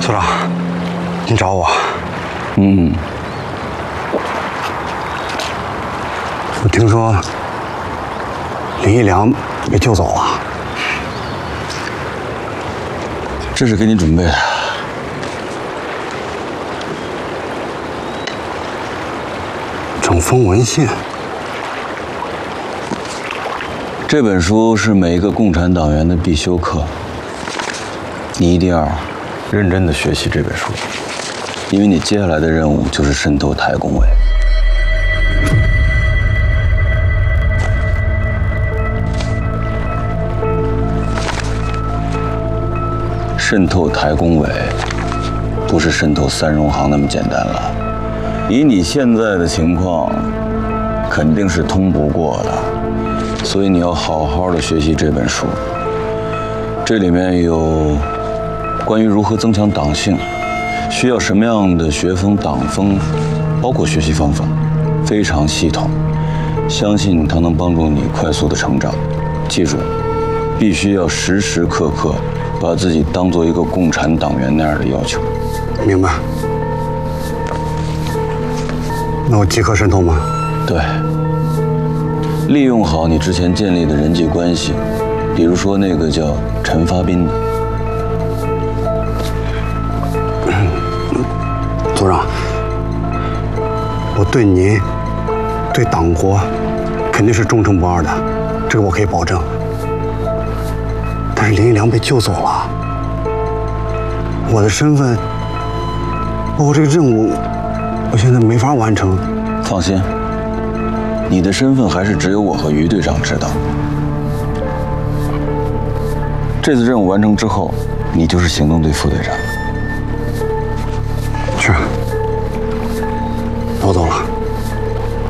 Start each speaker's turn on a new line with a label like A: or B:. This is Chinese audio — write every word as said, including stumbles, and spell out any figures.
A: 组长，您找我？
B: 嗯。
A: 我听说林一良被救走了。
B: 这是给你准备的。
A: 整封文信。
B: 这本书是每一个共产党员的必修课，你一定要认真的学习这本书，因为你接下来的任务就是渗透台工委。渗透台工委，不是渗透三荣行那么简单了。以你现在的情况，肯定是通不过的。所以你要好好的学习这本书，这里面有关于如何增强党性，需要什么样的学风党风，包括学习方法，非常系统，相信它能帮助你快速的成长。记住，必须要时时刻刻把自己当做一个共产党员那样的要求。
A: 明白。那我即刻渗透吗？
B: 对。利用好你之前建立的人际关系，比如说那个叫陈发斌的。
A: 组长，我对您、对党国肯定是忠诚不二的，这个我可以保证。但是林一良被救走了，我的身份，包括这个任务，我现在没法完成。
B: 放心。你的身份还是只有我和于队长知道。这次任务完成之后，你就是行动队副队长。
A: 是，我走了。